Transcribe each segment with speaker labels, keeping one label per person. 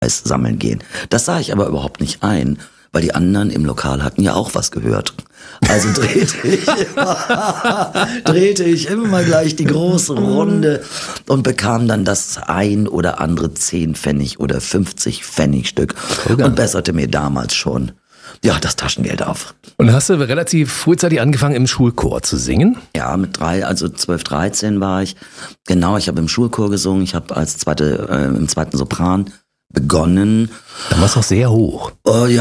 Speaker 1: sammeln gehen. Das sah ich aber überhaupt nicht ein, weil die anderen im Lokal hatten ja auch was gehört. Also drehte ich immer mal gleich die große Runde und bekam dann das ein oder andere 10 Pfennig oder 50 Pfennig Stück und besserte mir damals schon das Taschengeld auf.
Speaker 2: Und hast du relativ frühzeitig angefangen, im Schulchor zu singen?
Speaker 1: Ja, mit 12, 13 war ich. Genau, ich habe im Schulchor gesungen. Ich habe im zweiten Sopran begonnen.
Speaker 2: Damals noch sehr hoch.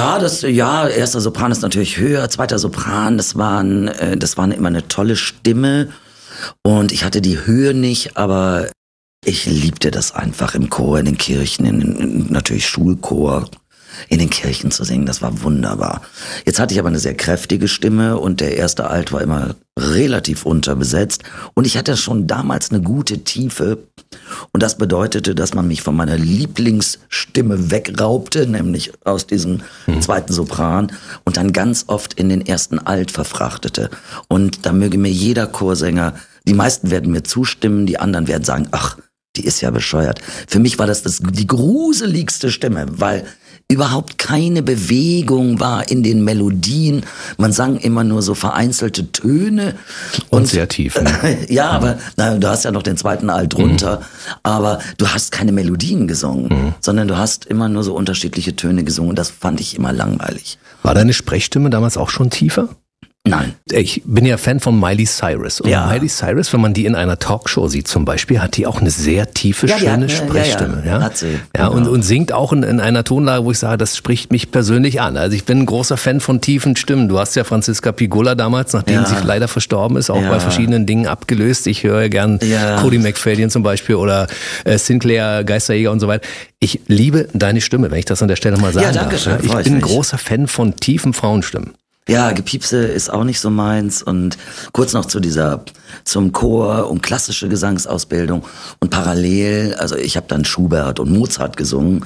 Speaker 1: Erster Sopran ist natürlich höher, zweiter Sopran, das war immer eine tolle Stimme und ich hatte die Höhe nicht, aber ich liebte das einfach im Chor, in den Kirchen, natürlich Schulchor, in den Kirchen zu singen, das war wunderbar. Jetzt hatte ich aber eine sehr kräftige Stimme und der erste Alt war immer relativ unterbesetzt und ich hatte schon damals eine gute Tiefe und das bedeutete, dass man mich von meiner Lieblingsstimme wegraubte, nämlich aus diesem zweiten Sopran und dann ganz oft in den ersten Alt verfrachtete. Und da möge mir jeder Chorsänger, die meisten werden mir zustimmen, die anderen werden sagen, ach, die ist ja bescheuert. Für mich war das die gruseligste Stimme, weil überhaupt keine Bewegung war in den Melodien. Man sang immer nur so vereinzelte Töne.
Speaker 2: Und sehr tief. Ne?
Speaker 1: Ja, aber du hast ja noch den zweiten Alt drunter. Aber du hast keine Melodien gesungen, sondern du hast immer nur so unterschiedliche Töne gesungen. Und das fand ich immer langweilig.
Speaker 2: War deine Sprechstimme damals auch schon tiefer?
Speaker 1: Nein.
Speaker 2: Ich bin ja Fan von Miley Cyrus. Und Miley Cyrus, wenn man die in einer Talkshow sieht zum Beispiel, hat die auch eine sehr tiefe, schöne Sprechstimme. Ja,
Speaker 1: hat sie.
Speaker 2: Ja, und singt auch in einer Tonlage, wo ich sage, das spricht mich persönlich an. Also ich bin ein großer Fan von tiefen Stimmen. Du hast ja Franziska Pigola damals, nachdem sie leider verstorben ist, auch bei verschiedenen Dingen abgelöst. Ich höre gern Cody McFadden zum Beispiel oder Sinclair, Geisterjäger und so weiter. Ich liebe deine Stimme, wenn ich das an der Stelle mal sagen darf.
Speaker 1: Schön,
Speaker 2: ich bin ein großer Fan von tiefen Frauenstimmen.
Speaker 1: Ja, Gepiepse ist auch nicht so meins und kurz noch zum Chor und klassische Gesangsausbildung und parallel, also ich habe dann Schubert und Mozart gesungen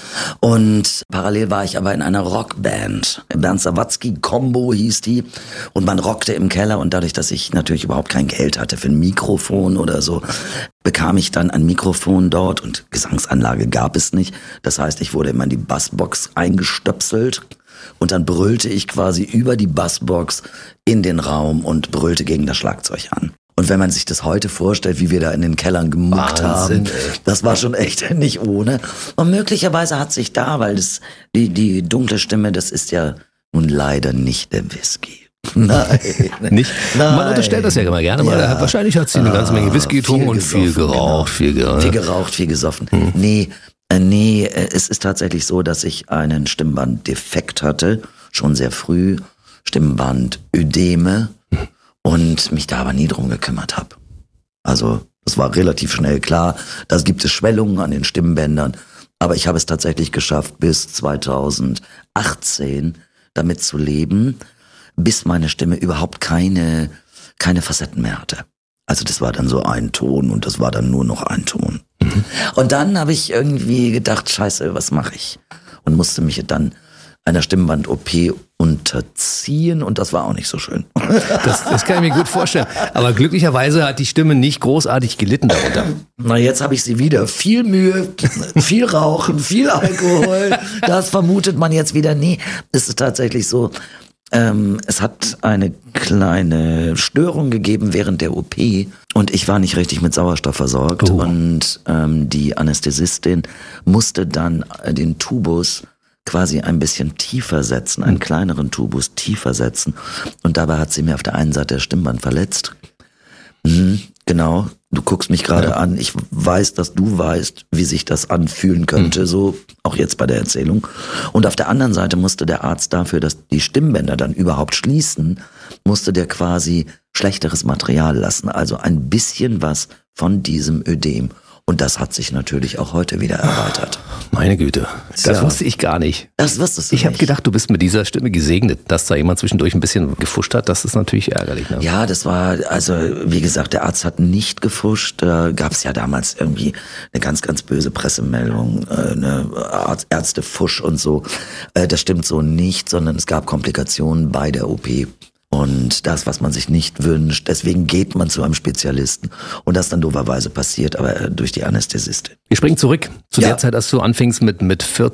Speaker 1: und parallel war ich aber in einer Rockband, Bernd Sawatzki Combo hieß die und man rockte im Keller und dadurch, dass ich natürlich überhaupt kein Geld hatte für ein Mikrofon oder so, bekam ich dann ein Mikrofon dort und Gesangsanlage gab es nicht, das heißt, ich wurde immer in die Bassbox eingestöpselt. Und dann brüllte ich quasi über die Bassbox in den Raum und brüllte gegen das Schlagzeug an. Und wenn man sich das heute vorstellt, wie wir da in den Kellern gemuckt haben, das war schon echt nicht ohne. Und möglicherweise hat sich da, weil die dunkle Stimme, das ist ja nun leider nicht der Whisky. Nein.
Speaker 2: Nicht?
Speaker 1: Nein.
Speaker 2: Man unterstellt das ja immer gerne, aber wahrscheinlich hat sie eine ganze Menge Whisky getrunken und viel geraucht. Viel
Speaker 1: geraucht, viel gesoffen. Nee, es ist tatsächlich so, dass ich einen Stimmbanddefekt hatte, schon sehr früh, Stimmbandödeme und mich da aber nie drum gekümmert habe. Also das war relativ schnell klar, da gibt es Schwellungen an den Stimmbändern, aber ich habe es tatsächlich geschafft, bis 2018 damit zu leben, bis meine Stimme überhaupt keine Facetten mehr hatte. Also das war dann so ein Ton und das war dann nur noch ein Ton. Und dann habe ich irgendwie gedacht, scheiße, was mache ich? Und musste mich dann einer Stimmband-OP unterziehen und das war auch nicht so schön.
Speaker 2: Das kann ich mir gut vorstellen. Aber glücklicherweise hat die Stimme nicht großartig gelitten darunter.
Speaker 1: Na, jetzt habe ich sie wieder. Viel Mühe, viel Rauchen, viel Alkohol. Das vermutet man jetzt wieder. Nee, es ist tatsächlich so. Es hat eine kleine Störung gegeben während der OP und ich war nicht richtig mit Sauerstoff versorgt und die Anästhesistin musste dann den Tubus quasi ein bisschen tiefer setzen, einen kleineren Tubus tiefer setzen und dabei hat sie mir auf der einen Seite das Stimmband verletzt. Genau, du guckst mich gerade an. Ich weiß, dass du weißt, wie sich das anfühlen könnte, so auch jetzt bei der Erzählung. Und auf der anderen Seite musste der Arzt dafür, dass die Stimmbänder dann überhaupt schließen, musste der quasi schlechteres Material lassen. Also ein bisschen was von diesem Ödem. Und das hat sich natürlich auch heute wieder erweitert.
Speaker 2: Meine Güte, das wusste ich gar nicht.
Speaker 1: Das wusstest du
Speaker 2: nicht. Ich habe gedacht, du bist mit dieser Stimme gesegnet, dass da jemand zwischendurch ein bisschen gefuscht hat. Das ist natürlich ärgerlich. Ne?
Speaker 1: Ja, das war, also wie gesagt, der Arzt hat nicht gefuscht. Da gab es ja damals irgendwie eine ganz, ganz böse Pressemeldung, eine Ärztefusch und so. Das stimmt so nicht, sondern es gab Komplikationen bei der OP. und das, was man sich nicht wünscht. Deswegen geht man zu einem Spezialisten und das dann dooferweise passiert, aber durch die Anästhesistin.
Speaker 2: Wir springen zurück zu der Zeit, als du anfingst mit 14